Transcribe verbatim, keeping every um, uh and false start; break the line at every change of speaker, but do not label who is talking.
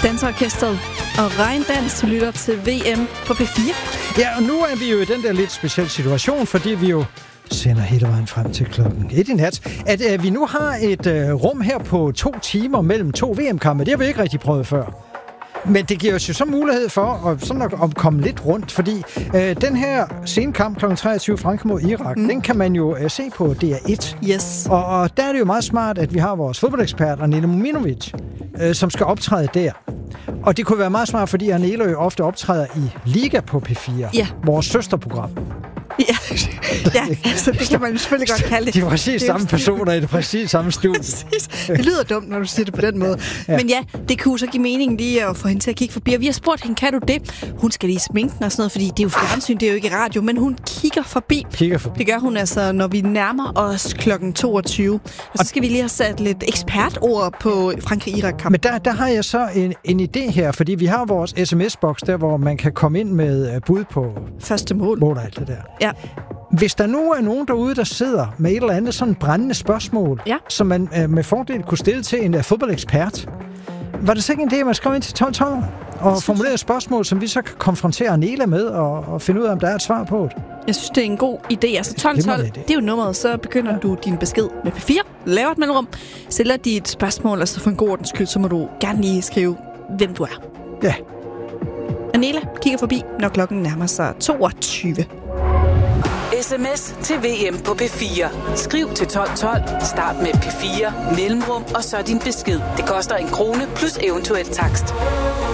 Danseorkestret og Regndans, du lytter til V M på P fire.
Ja, og nu er vi jo i den der lidt specielle situation, fordi vi jo sender hele vejen frem til klokken et i nat, at øh, vi nu har et øh, rum her på to timer mellem to V M-kampe. Det har vi ikke rigtig prøvet før. Men det giver os jo så mulighed for at, sådan at, at komme lidt rundt, fordi øh, den her senkamp klokken treogtyve Frankrig mod Irak, mm. den kan man jo øh, se på D R et.
Yes.
Og, og der er det jo meget smart, at vi har vores fodboldekspert, Arnela Muminovic, øh, som skal optræde der. Og det kunne være meget smart, fordi Arnela jo ofte optræder i Liga på P fire,
ja.
vores søsterprogram.
Ja, ja altså, det kan man jo selvfølgelig godt kalde det.
De er præcis samme personer i det præcis samme studie.
Præcis. Det lyder dumt, når du siger det på den måde. Ja. Men ja, det kunne så give mening lige at få hende til at kigge forbi. Og vi har spurgt hende, kan du det? Hun skal lige sminken og sådan noget, fordi det er jo fjernsyn, det er jo ikke radio, men hun kigger forbi.
Kigger forbi.
Det gør hun altså, når vi nærmer os klokken toogtyve. Og så skal vi lige have sat lidt ekspertord på Frankrig-Irak-kamp.
Men der, der har jeg så en, en idé her, fordi vi har vores sms-boks der, hvor man kan komme ind med bud på
første mål.
mål og alt det der.
Ja.
Hvis der nu er nogen derude, der sidder med et eller andet sådan brændende spørgsmål,
ja.
som man øh, med fordel kunne stille til en uh, fodboldekspert, var det så ikke en idé, at man skrev ind til tolv tolv og formulere et spørgsmål, som vi så kan konfrontere Arnela med og, og finde ud af, om der er et svar på det?
Jeg synes, det er en god idé. Altså tolv tolv, det, det er jo nummeret, så begynder ja. du din besked med P fire, laver et mellemrum, stiller dit spørgsmål, og så for en god ordens skyld, så må du gerne lige skrive, hvem du er.
Ja.
Arnela kigger forbi, når klokken nærmer sig toogtyve.
Sms til V M på P fire. Skriv til tolv tolv, start med P fire, mellemrum og så din besked. Det koster en krone plus eventuel takst.